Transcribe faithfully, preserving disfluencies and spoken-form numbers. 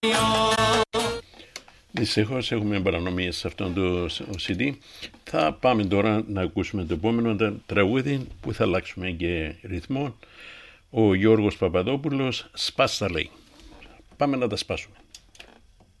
Δυστυχώς έχουμε παρανομίες σε αυτόν το σι ντι. Θα πάμε τώρα να ακούσουμε το επόμενο τραγούδι που θα αλλάξουμε και ρυθμό. Ο Γιώργος Παπαδόπουλος, «Σπάστα» λέει. Πάμε να τα σπάσουμε.